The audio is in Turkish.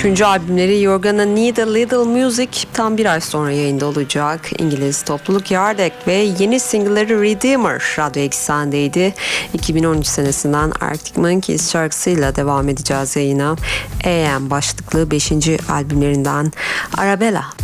Üçüncü albümleri You're Gonna Need a Little Music tam bir ay sonra yayında olacak. İngiliz topluluk Yardek ve yeni single'ları Redeemer Radyo Eksen'deydi. 2013 senesinden Arctic Monkeys şarkısıyla devam edeceğiz yayına. AM başlıklı 5. albümlerinden Arabella.